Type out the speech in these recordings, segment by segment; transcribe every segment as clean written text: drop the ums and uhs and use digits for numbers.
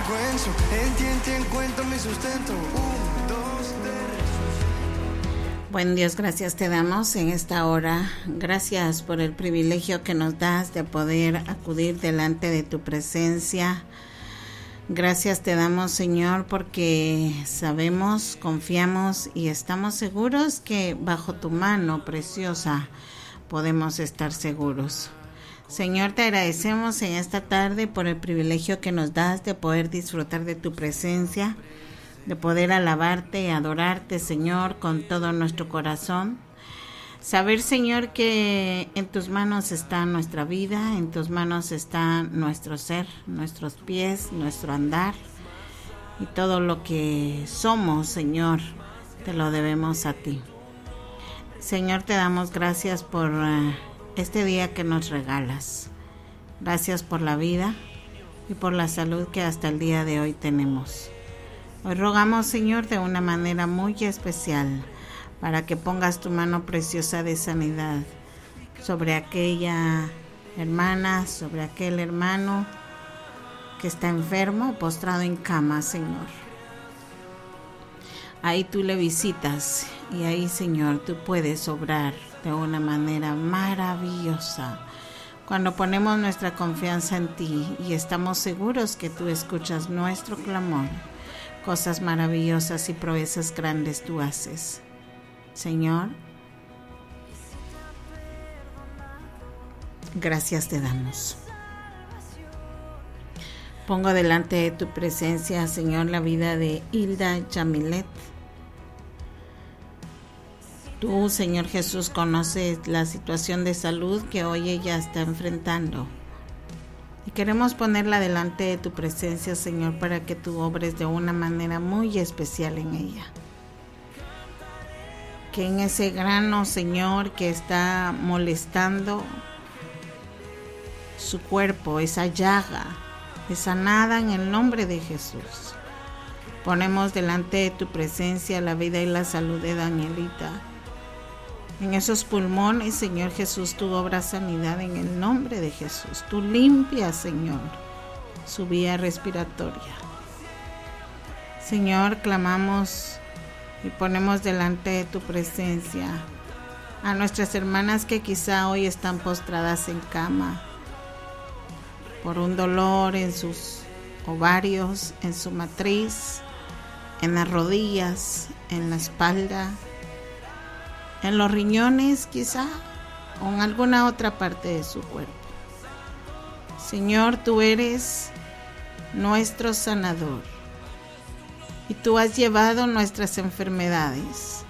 consecuencia. En ti encuentro mi sustento. 1, 2, 3. Buen Dios, gracias te damos en esta hora. Gracias por el privilegio que nos das de poder acudir delante de tu presencia. Gracias te damos, Señor, porque sabemos, confiamos y estamos seguros que bajo tu mano preciosa podemos estar seguros. Señor, te agradecemos en esta tarde por el privilegio que nos das de poder disfrutar de tu presencia, de poder alabarte y adorarte, Señor, con todo nuestro corazón. Saber, Señor, que en tus manos está nuestra vida, en tus manos está nuestro ser, nuestros pies, nuestro andar y todo lo que somos, Señor, te lo debemos a ti. Señor, te damos gracias por este día que nos regalas. Gracias por la vida y por la salud que hasta el día de hoy tenemos. Hoy rogamos, Señor, de una manera muy especial para que pongas tu mano preciosa de sanidad sobre aquella hermana, sobre aquel hermano que está enfermo, postrado en cama, Señor. Ahí tú le visitas y ahí, Señor, tú puedes obrar de una manera maravillosa. Cuando ponemos nuestra confianza en ti y estamos seguros que tú escuchas nuestro clamor, cosas maravillosas y proezas grandes tú haces. Señor, gracias te damos. Pongo delante de tu presencia, Señor, la vida de Hilda Yamilet. Tú, Señor Jesús, conoces la situación de salud que hoy ella está enfrentando. Y queremos ponerla delante de tu presencia, Señor, para que tú obres de una manera muy especial en ella. Que en ese grano, Señor, que está molestando su cuerpo, esa llaga, es sanada en el nombre de Jesús. Ponemos delante de tu presencia la vida y la salud de Danielita. En esos pulmones, Señor Jesús, tú obras sanidad en el nombre de Jesús. Tú limpias, Señor, su vía respiratoria. Señor, clamamos y ponemos delante de tu presencia a nuestras hermanas que quizá hoy están postradas en cama por un dolor en sus ovarios, en su matriz, en las rodillas, en la espalda, en los riñones quizá, o en alguna otra parte de su cuerpo. Señor, tú eres nuestro sanador y tú has llevado nuestras enfermedades.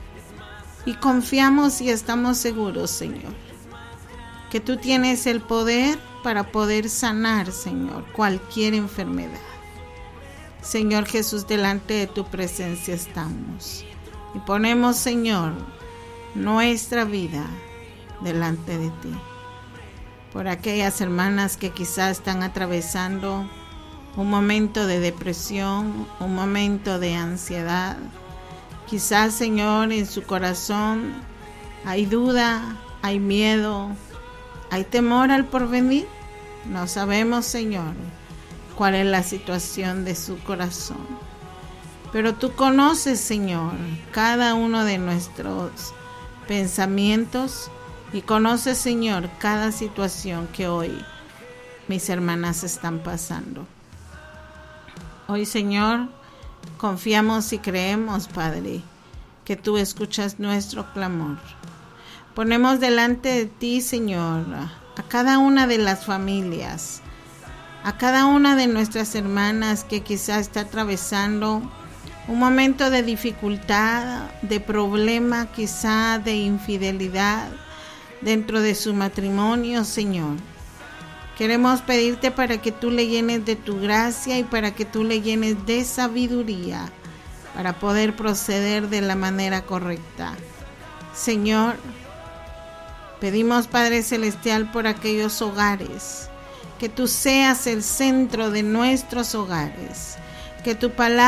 Y confiamos y estamos seguros, Señor, que tú tienes el poder para poder sanar, Señor, cualquier enfermedad. Señor Jesús, delante de tu presencia estamos y ponemos, Señor, nuestra vida delante de ti. Por aquellas hermanas que quizás están atravesando un momento de depresión, un momento de ansiedad. Quizás, Señor, en su corazón hay duda, hay miedo, hay temor al porvenir. No sabemos, Señor, cuál es la situación de su corazón. Pero tú conoces, Señor, cada uno de nuestros pensamientos y conoces, Señor, cada situación que hoy mis hermanas están pasando. Hoy, Señor, confiamos y creemos, Padre, que tú escuchas nuestro clamor. Ponemos delante de ti, Señor, a cada una de las familias, a cada una de nuestras hermanas que quizás está atravesando un momento de dificultad, de problema, quizá de infidelidad dentro de su matrimonio, Señor. Queremos pedirte para que tú le llenes de tu gracia y para que tú le llenes de sabiduría para poder proceder de la manera correcta. Señor, pedimos, Padre Celestial, por aquellos hogares, que tú seas el centro de nuestros hogares, que tu palabra